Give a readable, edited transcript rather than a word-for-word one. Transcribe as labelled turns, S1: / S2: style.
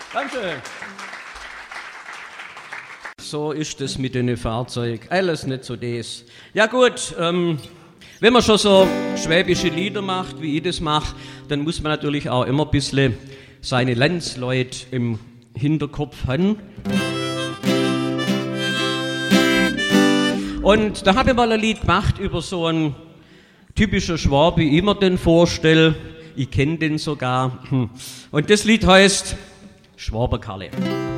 S1: Dankeschön. So ist es mit den Fahrzeugen. Alles nicht so das. Ja gut, wenn man schon so schwäbische Lieder macht, wie ich das mache, dann muss man natürlich auch immer ein bisschen seine Landsleute im Hinterkopf haben. Und da habe ich mal ein Lied gemacht über so einen typischen Schwab, wie ich mir den vorstelle. Ich kenne den sogar. Und das Lied heißt Schwaberkarle.